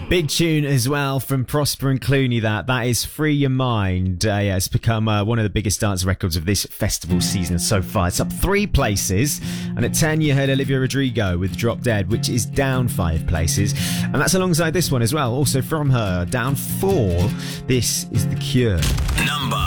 Big tune as well from Prosper and Clooney. That is Free Your Mind. Yeah, it's become one of the biggest dance records of this festival season so far. It's up 3 places, and at 10 you heard Olivia Rodrigo with Drop Dead, which is down 5 places, and that's alongside this one as well, also from her, down 4. This is The Cure. Number